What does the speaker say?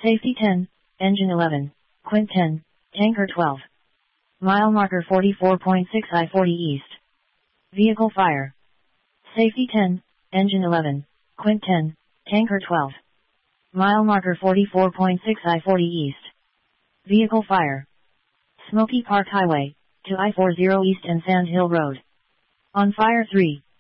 Safety 10, Engine 11, Quint 10, Tanker 12. Mile marker 44.6 I-40 East. Vehicle fire. Safety 10, Engine 11, Quint 10, Tanker 12. Mile marker 44.6 I-40 East. Vehicle fire. Smoky Park Highway, to I-40 East and Sand Hill Road. On fire 3.